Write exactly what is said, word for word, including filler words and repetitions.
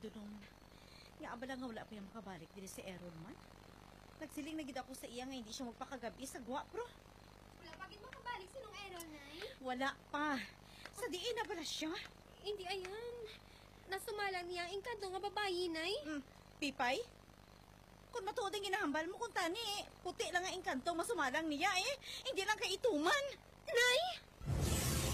idulong. Nga abala nga wala pa yung makabalik dili si Aaron man. Nagsiling na gid ako sa iya nga hindi siya magpakagabi sa guwapro. Wala pa gid makabalik sinong Aaron, Nay? Wala pa. Sa diin na bala siya? Hindi ayan. Nasumalang niya ang engkanto nga babayi, Nay. Mm, Pipay? Kung matuod ang ginahambal mo kung tani, puti lang ang engkanto masumalang niya eh. Hindi lang kay ituman. Nay!